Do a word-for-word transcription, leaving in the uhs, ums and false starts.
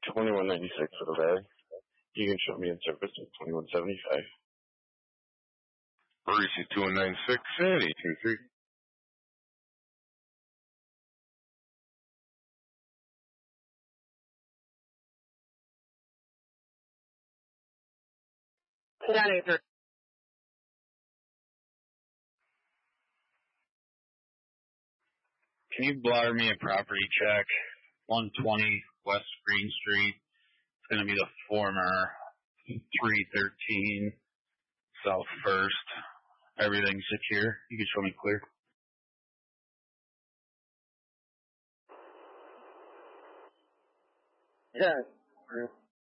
twenty-one ninety-six for the bag. You can show me in service at twenty-one seventy-five. Mauricio two one nine six and eight two three. Can you blur me a property check? one twenty West Green Street. It's going to be the former three thirteen South First. Everything's secure. You can show me clear. Yeah.